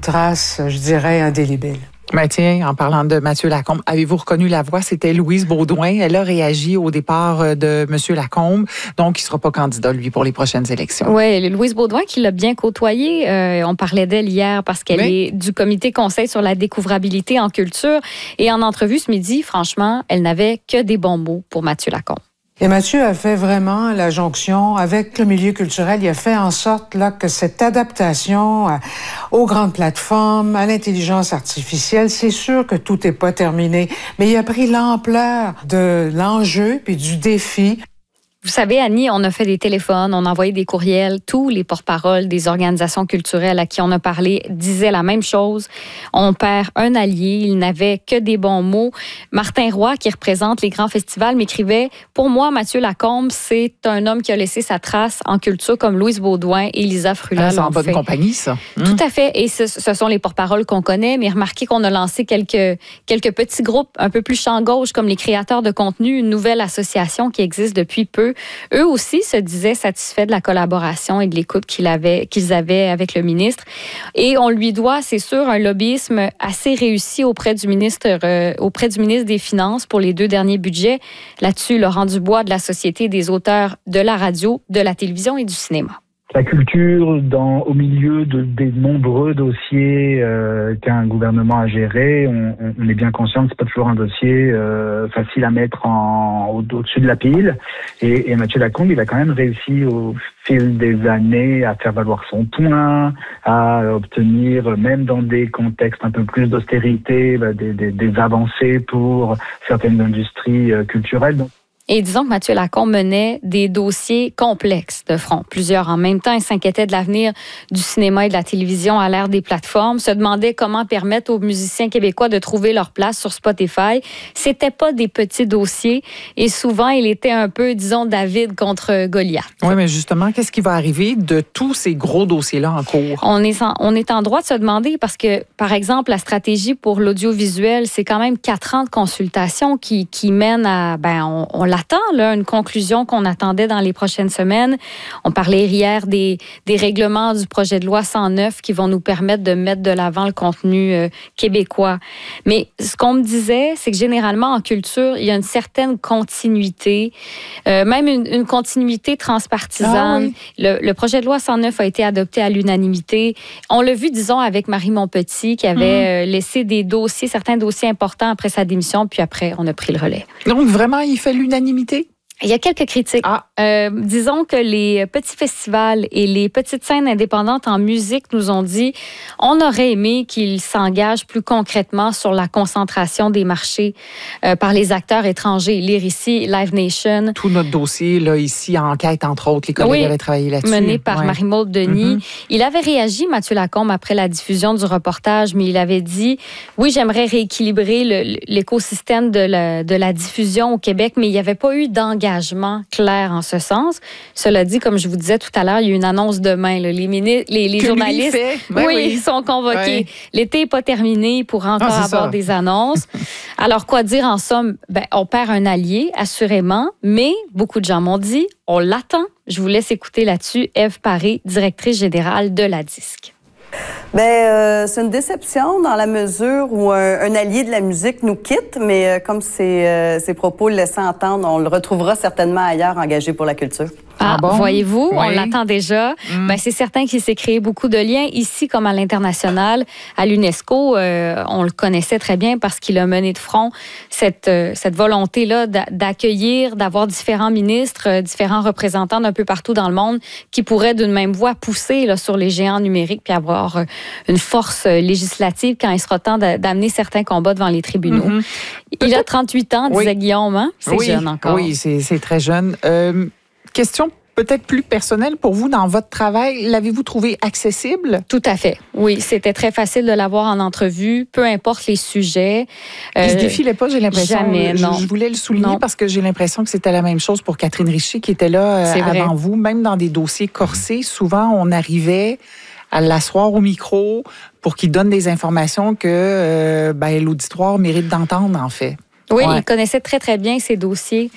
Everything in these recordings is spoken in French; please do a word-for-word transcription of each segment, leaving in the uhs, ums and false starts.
trace, je dirais, indélébile. Ben tiens, en parlant de Mathieu Lacombe, avez-vous reconnu la voix? C'était Louise Baudouin. Elle a réagi au départ de Monsieur Lacombe, donc il ne sera pas candidat, lui, pour les prochaines élections. Oui, Louise Baudouin qui l'a bien côtoyée. Euh, on parlait d'elle hier parce qu'elle oui. est du comité conseil sur la découvrabilité en culture. Et en entrevue ce midi, franchement, elle n'avait que des bons mots pour Mathieu Lacombe. Et Mathieu a fait vraiment la jonction avec le milieu culturel. Il a fait en sorte là que cette adaptation à, aux grandes plateformes, à l'intelligence artificielle, c'est sûr que tout n'est pas terminé, mais il a pris l'ampleur de l'enjeu puis du défi. Vous savez, Annie, on a fait des téléphones, on a envoyé des courriels. Tous les porte-paroles des organisations culturelles à qui on a parlé disaient la même chose. On perd un allié, il n'avait que des bons mots. Martin Roy, qui représente les grands festivals, m'écrivait « Pour moi, Mathieu Lacombe, c'est un homme qui a laissé sa trace en culture comme Louise Baudouin et Lisa Frula. » Ah, c'est en bonne compagnie, ça. Tout mmh. à fait. Et ce, ce sont les porte-paroles qu'on connaît, mais remarquez qu'on a lancé quelques, quelques petits groupes un peu plus champ gauche, comme les créateurs de contenu, une nouvelle association qui existe depuis peu. Eux aussi se disaient satisfaits de la collaboration et de l'écoute qu'ils avaient, qu'ils avaient avec le ministre. Et on lui doit, c'est sûr, un lobbyisme assez réussi auprès du ministre, euh, auprès du ministre des Finances pour les deux derniers budgets. Là-dessus, Laurent Dubois de la Société des auteurs de la radio, de la télévision et du cinéma. La culture, dans, au milieu de, des nombreux dossiers euh, qu'un gouvernement a gérés, on, on est bien conscient que c'est pas toujours un dossier euh, facile à mettre en, au, au-dessus de la pile. Et, et Mathieu Lacombe, il a quand même réussi au fil des années à faire valoir son point, à obtenir, même dans des contextes un peu plus d'austérité, bah, des, des, des avancées pour certaines industries euh, culturelles. Donc, et disons que Mathieu Lacombe menait des dossiers complexes de front, plusieurs en même temps. Il s'inquiétait de l'avenir du cinéma et de la télévision à l'ère des plateformes, se demandait comment permettre aux musiciens québécois de trouver leur place sur Spotify. C'était pas des petits dossiers et souvent, il était un peu, disons, David contre Goliath. Oui, mais justement, qu'est-ce qui va arriver de tous ces gros dossiers-là en cours? On est en, on est en droit de se demander parce que, par exemple, la stratégie pour l'audiovisuel, c'est quand même quatre ans de consultation qui, qui mène à, ben, on, on attend là, une conclusion qu'on attendait dans les prochaines semaines. On parlait hier des, des règlements du projet de loi cent neuf qui vont nous permettre de mettre de l'avant le contenu euh, québécois. Mais ce qu'on me disait, c'est que généralement en culture, il y a une certaine continuité, euh, même une, une continuité transpartisane. Ah oui. le, le projet de loi cent neuf a été adopté à l'unanimité. On l'a vu, disons, avec Marie Montpetit qui avait mmh. euh, laissé des dossiers, certains dossiers importants après sa démission, puis après, on a pris le relais. Donc, vraiment, il fait l'unanimité? Il y a quelques critiques. Ah. Euh, disons que les petits festivals et les petites scènes indépendantes en musique nous ont dit on aurait aimé qu'ils s'engagent plus concrètement sur la concentration des marchés euh, par les acteurs étrangers. Lire ici, Live Nation. Tout notre dossier, là, ici, enquête, entre autres, les collègues oui, avaient travaillé là-dessus. Mené par ouais. Marie-Maude Denis. Mm-hmm. Il avait réagi, Mathieu Lacombe, après la diffusion du reportage, mais il avait dit oui, j'aimerais rééquilibrer le, l'écosystème de la, de la diffusion au Québec, mais il n'y avait pas eu d'engagement clair en ce sens. Cela dit, comme je vous disais tout à l'heure, il y a une annonce demain. Là. Les, mini- les, les journalistes ben oui, oui. sont convoqués. Ouais. L'été n'est pas terminé pour encore ah, avoir ça. Des annonces. Alors, quoi dire en somme? Ben, on perd un allié, assurément, mais beaucoup de gens m'ont dit, on l'attend. Je vous laisse écouter là-dessus Ève Paré, directrice générale de la Disque. Bien, euh, c'est une déception dans la mesure où un, un allié de la musique nous quitte, mais euh, comme ses, euh, ses propos le laissaient entendre, on le retrouvera certainement ailleurs engagé pour la culture. Ah, ah bon? Voyez-vous, oui. On l'attend déjà. Mm. Ben, c'est certain qu'il s'est créé beaucoup de liens ici comme à l'international. À l'UNESCO, euh, on le connaissait très bien parce qu'il a mené de front cette, euh, cette volonté-là d'accueillir, d'avoir différents ministres, euh, différents représentants d'un peu partout dans le monde qui pourraient d'une même voix pousser là, sur les géants numériques puis avoir euh, une force législative quand il sera temps d'amener certains combats devant les tribunaux. Mm-hmm. Il a trente-huit ans, disait oui. Guillaume. Hein? C'est oui. jeune encore. Oui, c'est, c'est très jeune. Euh, question peut-être plus personnelle pour vous dans votre travail. L'avez-vous trouvé accessible? Tout à fait. Oui, c'était très facile de l'avoir en entrevue, peu importe les sujets. Il ne euh, se défilait pas, j'ai l'impression. Jamais, je, non. Je voulais le souligner non. parce que j'ai l'impression que c'était la même chose pour Catherine Richer qui était là euh, avant vous. Même dans des dossiers corsés, souvent on arrivait à l'asseoir au micro pour qu'il donne des informations que euh, ben, l'auditoire mérite d'entendre, en fait. Oui, ouais. Il connaissait très, très bien ses dossiers.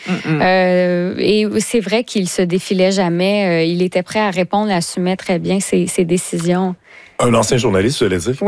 Euh, et c'est vrai qu'il se défilait jamais. Il était prêt à répondre et à assumer très bien ses, ses décisions. Un ancien journaliste, je l'ai dit.